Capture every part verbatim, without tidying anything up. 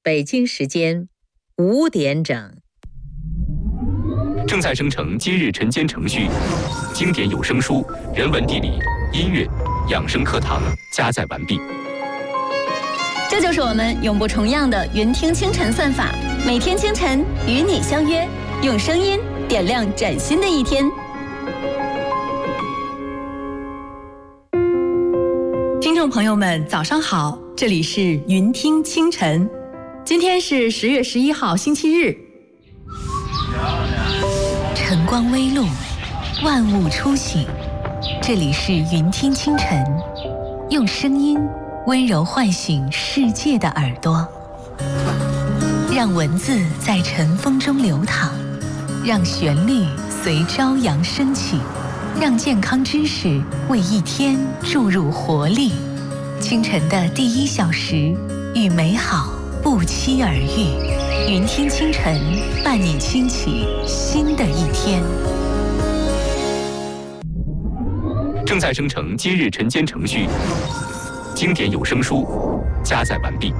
北京时间五点整。 正在生成今日晨间程序，经典有声书、人文地理、音乐、养生课堂加载完毕。 这就是我们永不重样的云听清晨算法，每天清晨与你相约，用声音点亮崭新的一天。 听众朋友们，早上好，这里是云听清晨，今天是十月十一号，星期日。 晨光微露，万物初醒，这里是云听清晨，用声音温柔唤醒世界的耳朵，让文字在晨风中流淌，让旋律随朝阳升起，让健康知识为一天注入活力。清晨的第一小时，与美好不期而遇。云听清晨，伴你轻启新的一天。 正在生成今日晨间程序，经典有声书加载完毕。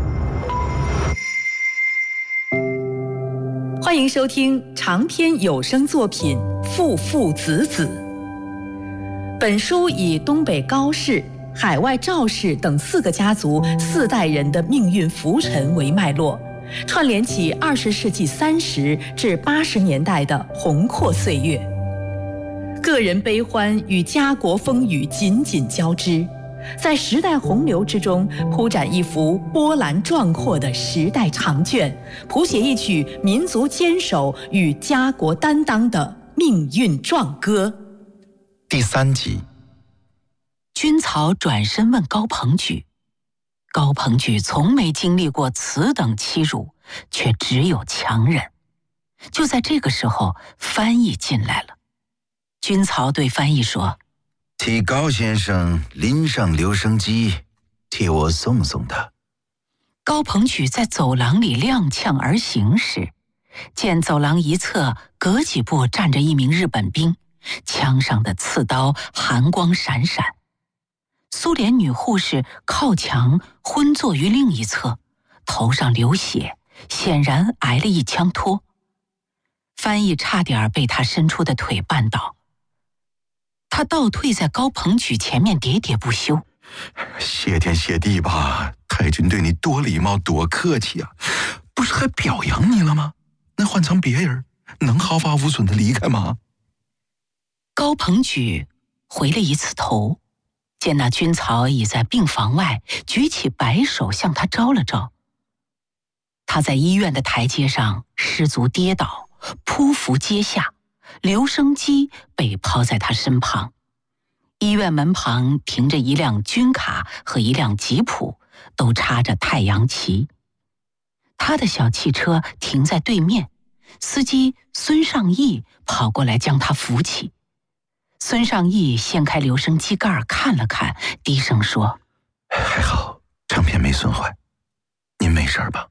欢迎收听长篇有声作品《父父子子》。本书以东北高氏、海外赵氏等四个家族四代人的命运浮沉为脉络，串联起二十世纪三十至八十年代的宏阔岁月，个人悲欢与家国风雨紧紧交织，在时代洪流之中铺展一幅波澜壮阔的时代长卷，谱写一曲民族坚守与家国担当的命运壮歌。 第三集， 军曹转身问高鹏举，高鹏举从没经历过此等欺辱，却只有强忍。就在这个时候，翻译进来了。军曹对翻译说：“ 替高先生拎上留声机，替我送送他。” 高鹏举在走廊里踉跄而行时，见走廊一侧隔几步站着一名日本兵，枪上的刺刀寒光闪闪。苏联女护士靠墙昏坐于另一侧，头上流血，显然挨了一枪托。翻译差点被他伸出的腿绊倒，他倒退在高鹏举前面喋喋不休：“ 谢天谢地吧，太君对你多礼貌多客气啊，不是还表扬你了吗？那换成别人，能毫发无损的离开吗？” 高鹏举回了一次头，见那军曹已在病房外，举起白手向他招了招。他在医院的台阶上失足跌倒，匍匐阶下，留声机被抛在他身旁。医院门旁停着一辆军卡和一辆吉普，都插着太阳旗。他的小汽车停在对面，司机孙尚义跑过来将他扶起。孙尚义掀开留声机盖看了看，低声说：“ 还好，唱片没损坏，您没事吧？”“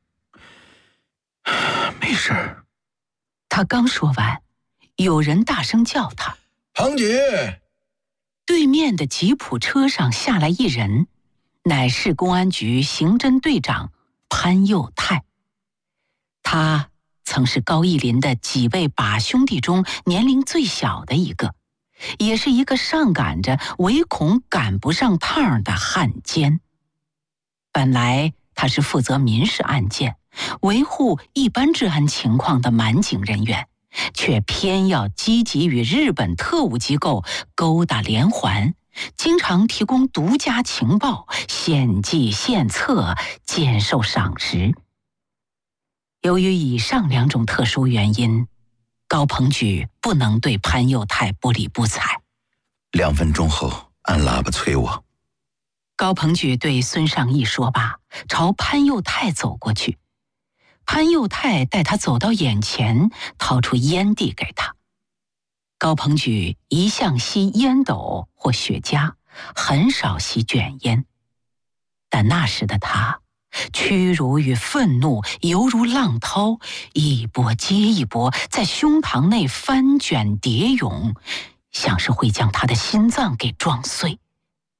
没事。” 他刚说完，有人大声叫他：“ 庞举！” 对面的吉普车上下来一人，乃市公安局刑侦队长潘佑泰。他曾是高义林的几位把兄弟中年龄最小的一个，也是一个上赶着唯恐赶不上趟的汉奸。本来他是负责民事案件、维护一般治安情况的满警人员，却偏要积极与日本特务机构勾搭连环，经常提供独家情报，献计献策，兼受赏识。由于以上两种特殊原因，高鹏举不能对潘佑泰不理不睬。 两分钟后按喇叭催我。 高鹏举对孙尚义说罢，朝潘佑泰走过去。潘佑泰带他走到眼前，掏出烟递给他。高鹏举一向吸烟斗或雪茄，很少吸卷烟，但那时的他屈辱与愤怒犹如浪涛，一波接一波在胸膛内翻卷叠涌，像是会将他的心脏给撞碎。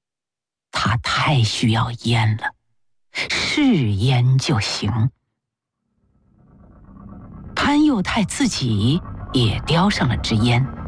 他太需要烟了，是烟就行。 潘佑泰自己也叼上了支烟。